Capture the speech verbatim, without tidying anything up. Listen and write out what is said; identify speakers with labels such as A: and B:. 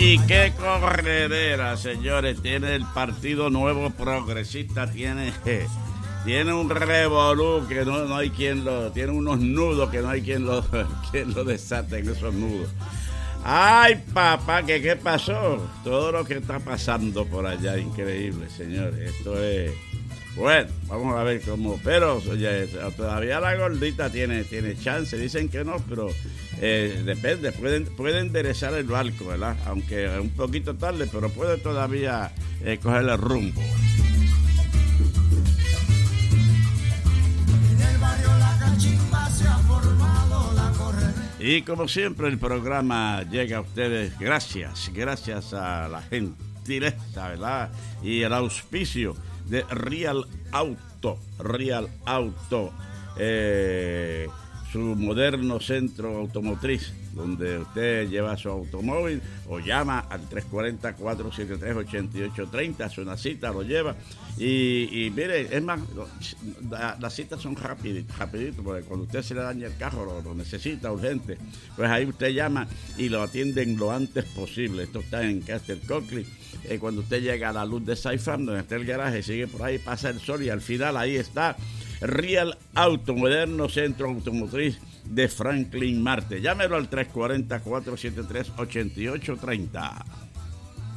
A: Y qué corredera, señores, tiene el Partido Nuevo Progresista, tiene, tiene un revolú que no, no hay quien lo, tiene unos nudos que no hay quien lo, quien lo desate en esos nudos. Ay, papá, ¿qué, qué pasó? Todo lo que está pasando por allá, increíble, señores. Esto es... Bueno, vamos a ver cómo... Pero oye, todavía la gordita tiene, tiene chance. Dicen que no, pero eh, depende. Pueden, puede enderezar el barco, ¿verdad? Aunque un poquito tarde, pero puede todavía eh, coger el rumbo. En el barrio La Cachimba se ha formado la corredera. Y como siempre, el programa llega a ustedes gracias, gracias a la gentileza, ¿verdad? Y el auspicio de Real Auto, Real Auto, eh, su moderno centro automotriz, donde usted lleva su automóvil o llama al tres cuatro cero, cuatro siete tres, ocho ocho tres cero, hace una cita, lo lleva y, y mire, es más, la, las citas son rapiditas, rapidito, porque cuando usted se le daña el carro, lo, lo necesita urgente, pues ahí usted llama y lo atienden lo antes posible. Esto está en Castle Coakley. Eh, cuando usted llega a la luz de Saifam, donde está el garaje, sigue por ahí, pasa el sol y al final ahí está Real Auto, moderno centro automotriz de Franklin Marte. Llámelo al tres cuatro cero, cuatro siete tres, ocho ocho tres cero.